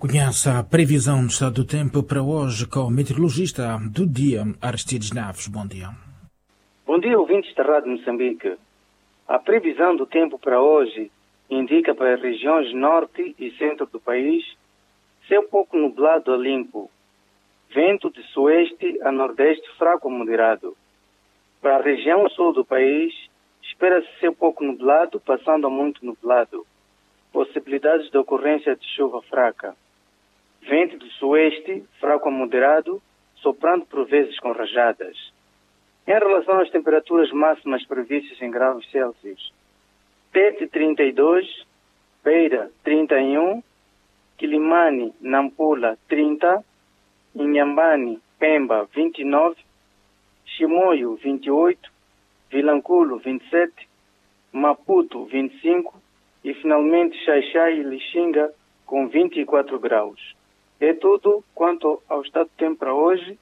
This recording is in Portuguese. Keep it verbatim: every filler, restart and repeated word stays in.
Conhece a previsão do estado do tempo para hoje com o meteorologista do dia, Aristides Naves. Bom dia. Bom dia, ouvintes da Rádio Moçambique. A previsão do tempo para hoje indica para as regiões norte e centro do país céu pouco nublado a limpo, vento de sueste a nordeste fraco a moderado. Para a região sul do país, espera-se céu pouco nublado, passando a muito nublado. Possibilidades de ocorrência de chuva fraca. Vento de sueste, fraco a moderado, soprando por vezes com rajadas. Em relação às temperaturas máximas previstas em graus Celsius, Tete trinta e dois, Beira trinta e um, Quilimane, Nampula trinta, Inhambane, Pemba vinte e nove, Chimoio vinte e oito, Vilanculo vinte e sete, Maputo vinte e cinco e finalmente Xai-Xai e Lixinga com vinte e quatro graus. É tudo quanto ao estado do tempo para hoje.